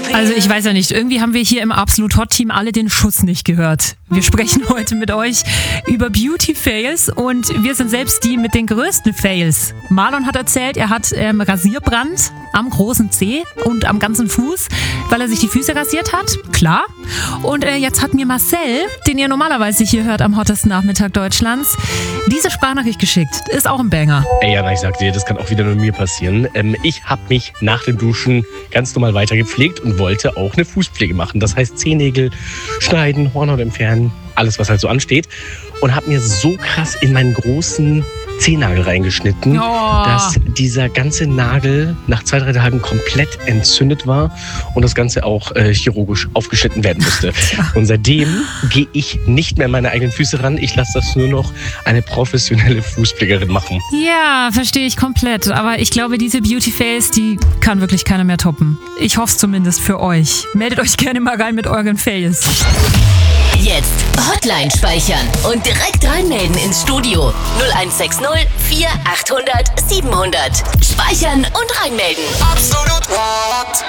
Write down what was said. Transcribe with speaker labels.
Speaker 1: Also ich weiß ja nicht, irgendwie haben wir hier im Absolut Hot Team alle den Schuss nicht gehört. Wir sprechen heute mit euch über Beauty Fails und wir sind selbst die mit den größten Fails. Marlon hat erzählt, er hat Rasierbrand am großen Zeh und am ganzen Fuß, weil er sich die Füße rasiert hat. Klar. Und jetzt hat mir Marcel, den ihr normalerweise hier hört am hottesten Nachmittag Deutschlands, diese Sprachnachricht geschickt. Ist auch ein Banger.
Speaker 2: Ey, Jana, ich sag dir, das kann auch wieder nur mir passieren. Ich habe mich nach dem Duschen ganz normal weiter gepflegt und wollte auch eine Fußpflege machen. Das heißt Zehennägel schneiden, Hornhaut entfernen, alles was halt so ansteht. Und habe mir so krass in meinen großen Zehennagel reingeschnitten, dass dieser ganze Nagel nach 2-3 Tagen komplett entzündet war und das Ganze auch chirurgisch aufgeschnitten werden musste. Und seitdem gehe ich nicht mehr an meine eigenen Füße ran. Ich lasse das nur noch eine professionelle Fußpflegerin machen.
Speaker 1: Ja, verstehe ich komplett. Aber ich glaube, diese Beauty Fails, die kann wirklich keiner mehr toppen. Ich hoffe es zumindest für euch. Meldet euch gerne mal rein mit euren Fails.
Speaker 3: Jetzt Hotline speichern und direkt reinmelden ins Studio 0160 4800 700. Speichern und reinmelden.
Speaker 4: Absolut Hot.